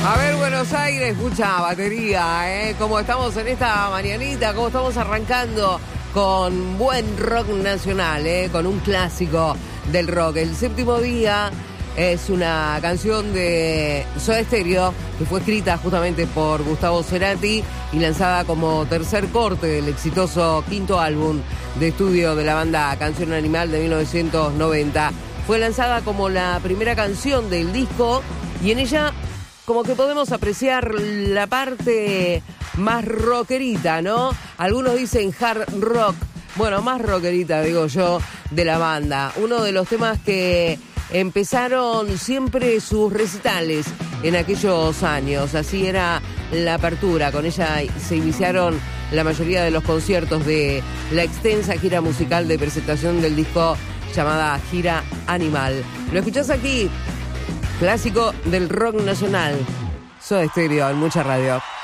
A ver, Buenos Aires, mucha batería, ¿eh? Como estamos en esta mañanita, como estamos arrancando con buen rock nacional, con un clásico del rock. El Séptimo Día es una canción de Soda Stereo que fue escrita justamente por Gustavo Cerati y lanzada como tercer corte del exitoso quinto álbum de estudio de la banda Canción Animal de 1990. Fue lanzada como la primera canción del disco y en ella como que podemos apreciar la parte más rockerita, ¿no? Algunos dicen hard rock, bueno, más rockerita, digo yo, de la banda. Uno de los temas que empezaron siempre sus recitales en aquellos años. Así era la apertura, con ella se iniciaron la mayoría de los conciertos de la extensa gira musical de presentación del disco llamada Gira Animal. Lo escuchás aquí, clásico del rock nacional, Soda Stereo en mucha radio.